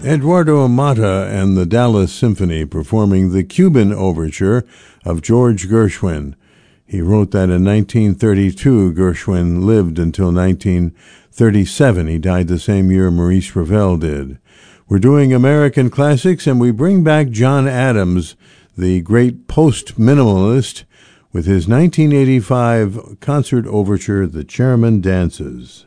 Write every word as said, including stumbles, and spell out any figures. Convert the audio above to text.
Eduardo Amata and the Dallas Symphony performing the Cuban Overture of George Gershwin. He wrote that in nineteen thirty-two. Gershwin lived until nineteen thirty-seven. He died the same year Maurice Ravel did. We're doing American classics, and we bring back John Adams, the great post-minimalist, with his nineteen eighty-five concert overture, The Chairman Dances.